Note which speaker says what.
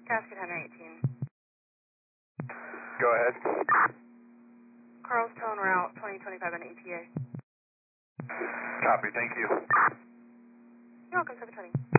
Speaker 1: Casket 118.
Speaker 2: Go ahead.
Speaker 1: Carl's Tone Route 2025 on ETA.
Speaker 2: Copy, thank you.
Speaker 1: You're welcome, 720.